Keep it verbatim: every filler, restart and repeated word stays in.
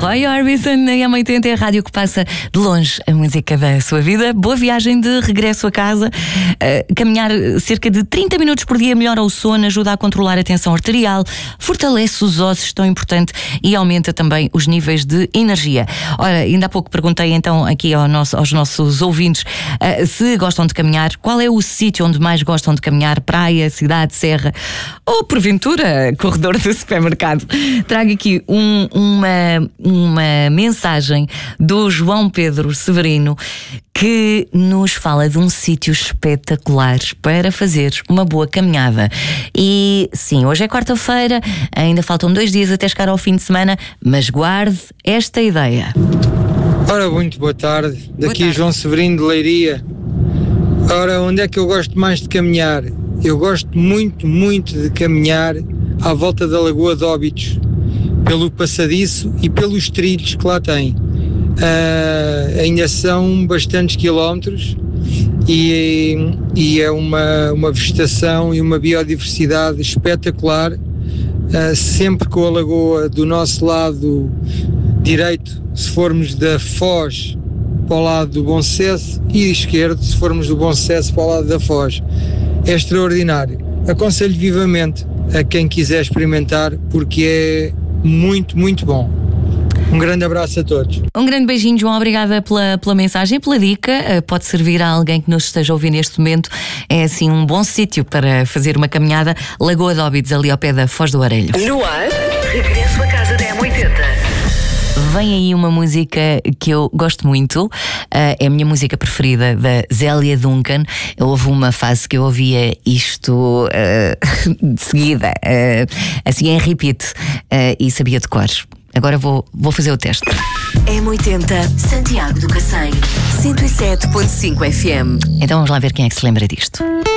Roy Orbison na M oitenta é a rádio que passa de longe a música da sua vida. Boa viagem de regresso a casa. Uh, caminhar cerca de trinta minutos por dia melhora o sono, ajuda a controlar a tensão arterial, fortalece os ossos, tão importante, e aumenta também os níveis de energia. Ora, ainda há pouco perguntei então aqui ao nosso, aos nossos ouvintes uh, se gostam de caminhar, qual é o sítio onde mais gostam de caminhar, praia, cidade, serra ou porventura corredor do supermercado. Trago aqui um, uma, uma mensagem do João Pedro Severino que nos fala de um sítio espetacular para fazer uma boa caminhada. E sim, hoje é quarta-feira, ainda faltam dois dias até chegar ao fim de semana, mas guarde esta ideia. Ora, muito boa tarde, Boa daqui tarde. João Severino de Leiria. Ora, onde é que eu gosto mais de caminhar? Eu gosto muito, muito de caminhar à volta da Lagoa de Óbidos, pelo passadiço e pelos trilhos que lá tem. Uh, ainda são bastantes quilómetros e, e é uma, uma vegetação e uma biodiversidade espetacular, uh, sempre com a lagoa do nosso lado direito, se formos da Foz para o lado do Bom Sucesso, e esquerdo, se formos do Bom Sucesso para o lado da Foz. É extraordinário. Aconselho vivamente a quem quiser experimentar, porque é muito, muito bom. Um grande abraço a todos. Um grande beijinho, João. Obrigada pela, pela mensagem, pela dica. Uh, pode servir a alguém que nos esteja a ouvir neste momento. É assim um bom sítio para fazer uma caminhada. Lagoa de Óbidos, ali ao pé da Foz do Arelho. No ar, regresso a casa da M oitenta. Vem aí uma música que eu gosto muito, uh, é a minha música preferida, da Zélia Duncan. Houve uma fase que eu ouvia isto uh, de seguida, uh, assim em repeat, uh, e sabia de cor. Agora vou, vou fazer o teste. M oitenta, Santiago do Cacém, cento e sete ponto cinco F M. Então vamos lá ver quem é que se lembra disto.